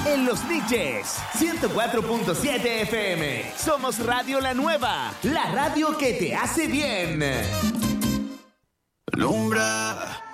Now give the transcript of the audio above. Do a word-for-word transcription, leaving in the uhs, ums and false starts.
En Los Niches, ciento cuatro punto siete F M. Somos Radio La Nueva, la radio que te hace bien. Alumbra